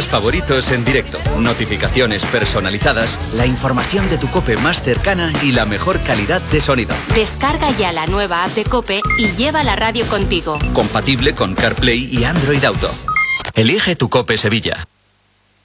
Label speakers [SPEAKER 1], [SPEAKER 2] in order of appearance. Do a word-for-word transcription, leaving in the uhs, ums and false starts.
[SPEAKER 1] programas favoritos en directo, notificaciones personalizadas, la información de tu COPE más cercana y la mejor calidad de sonido.
[SPEAKER 2] Descarga ya la nueva app de COPE y lleva la radio contigo.
[SPEAKER 1] Compatible con CarPlay y Android Auto. Elige tu COPE Sevilla.